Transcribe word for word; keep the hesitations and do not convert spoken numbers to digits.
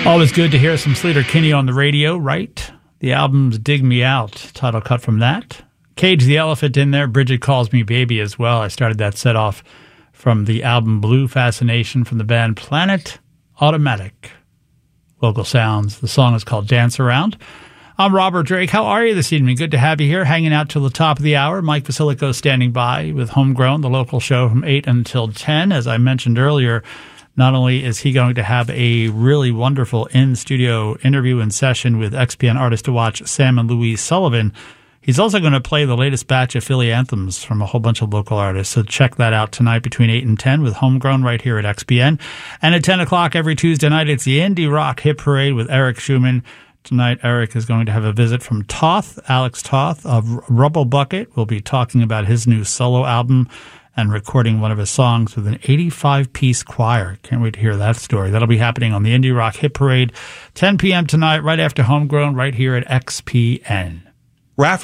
Always good to hear some Sleater-Kinney on the radio, right? The album's Dig Me Out, title cut from that. Cage the Elephant in there, Bridget Calls Me Baby as well. I started that set off from the album Blue Fascination from the band Planet Automatic. Local sounds. The song is called Dance Around. I'm Robert Drake. How are you this evening? Good to have you here, hanging out till the top of the hour. Mike Vasilico standing by with Homegrown, the local show from eight until ten. As I mentioned earlier, not only is he going to have a really wonderful in-studio interview and session with X P N Artist to Watch Sam and Louise Sullivan, he's also going to play the latest batch of Philly anthems from a whole bunch of local artists. So check that out tonight between eight and ten with Homegrown right here at X P N. And at ten o'clock every Tuesday night, it's the Indie Rock Hit Parade with Eric Schumann. Tonight, Eric is going to have a visit from Toth, Alex Toth of Rubble Bucket. We'll be talking about his new solo album and recording one of his songs with an eighty-five piece choir. Can't wait to hear that story. That'll be happening on the Indie Rock Hit Parade, ten p.m. tonight, right after Homegrown, right here at X P N.